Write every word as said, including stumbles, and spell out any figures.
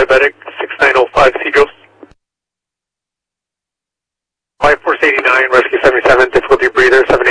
diabetic, six nine zero five Cedros. Five force eighty nine, rescue seventy seven, difficulty breather, seven.